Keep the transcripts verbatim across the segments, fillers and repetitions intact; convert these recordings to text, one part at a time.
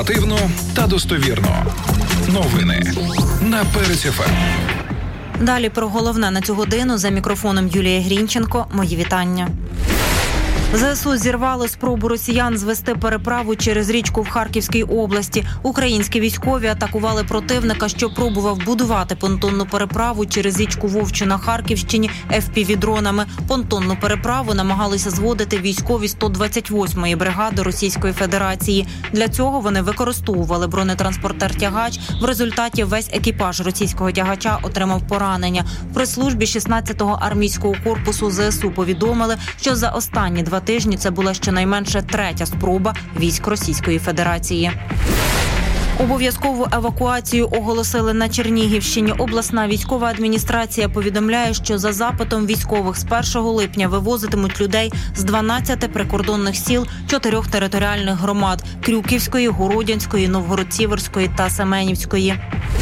Оперативно та достовірно. Новини на Перець еф ем. Далі про головне на цю годину. За мікрофоном Юлія Грінченко. Мої вітання. ЗСУ зірвали спробу росіян звести переправу через річку в Харківській області. Українські військові атакували противника, що пробував будувати понтонну переправу через річку Вовчу на Харківщині еф пі ві-дронами. Понтонну переправу намагалися зводити військові сто двадцять восьмої бригади Російської Федерації. Для цього вони використовували бронетранспортер-тягач. В результаті весь екіпаж російського тягача отримав поранення. В прес-службі шістнадцятого армійського корпусу ЗСУ повідомили, що за останні два тижні це була щонайменше третя спроба військ Російської Федерації. Обов'язкову евакуацію оголосили на Чернігівщині. Обласна військова адміністрація повідомляє, що за запитом військових з першого липня вивозитимуть людей з дванадцяти прикордонних сіл чотирьох територіальних громад – Крюківської, Городянської, Новгород-Сіверської та Семенівської.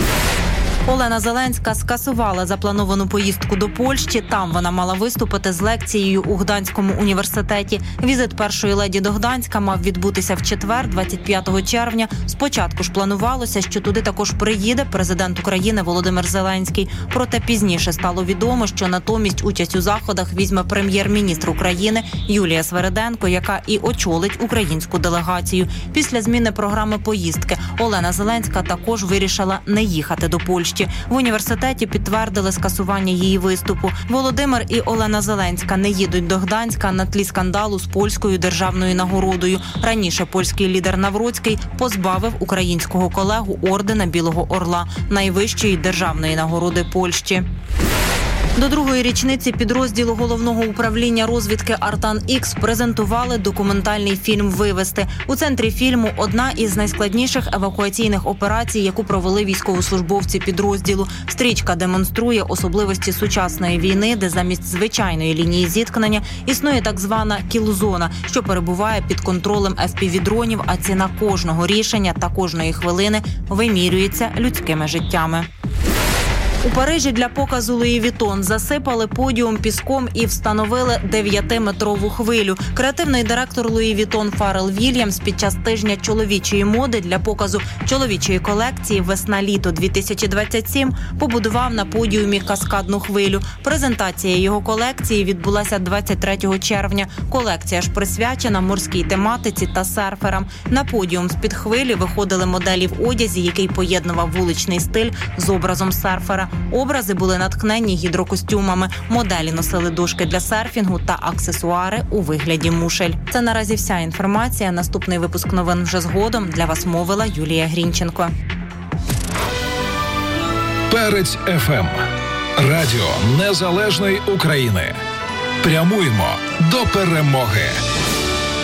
Олена Зеленська скасувала заплановану поїздку до Польщі. Там вона мала виступити з лекцією у Гданському університеті. Візит першої леді до Гданська мав відбутися в четвер, двадцять п'ятого червня. Спочатку ж планувалося, що туди також приїде президент України Володимир Зеленський. Проте пізніше стало відомо, що натомість участь у заходах візьме прем'єр-міністр України Юлія Свериденко, яка і очолить українську делегацію. Після зміни програми поїздки Олена Зеленська також вирішила не їхати до Польщі. В університеті підтвердили скасування її виступу. Володимир і Олена Зеленська не їдуть до Гданська на тлі скандалу з польською державною нагородою. Раніше польський лідер Навроцький позбавив українського колегу ордена Білого Орла – найвищої державної нагороди Польщі. До другої річниці підрозділу Головного управління розвідки «Артан-Ікс» презентували документальний фільм «Вивезти». У центрі фільму одна із найскладніших евакуаційних операцій, яку провели військовослужбовці підрозділу. Стрічка демонструє особливості сучасної війни, де замість звичайної лінії зіткнення існує так звана кіл-зона, що перебуває під контролем еф пі ві-дронів, а ціна кожного рішення та кожної хвилини вимірюється людськими життями. У Парижі для показу Луї Вітон засипали подіум піском і встановили дев'ятиметрову хвилю. Креативний директор Луї Вітон Фаррел Вільямс під час тижня чоловічої моди для показу чоловічої колекції «Весна-літо дві тисячі двадцять сім» побудував на подіумі каскадну хвилю. Презентація його колекції відбулася двадцять третього червня. Колекція ж присвячена морській тематиці та серферам. На подіум з-під хвилі виходили моделі в одязі, який поєднував вуличний стиль з образом серфера. Образи були натхнені гідрокостюмами. Моделі носили дошки для серфінгу та аксесуари у вигляді мушель. Це наразі вся інформація. Наступний випуск новин вже згодом. Для вас мовила Юлія Грінченко. Перець еф ем. Радіо Незалежної України. Прямуємо до перемоги.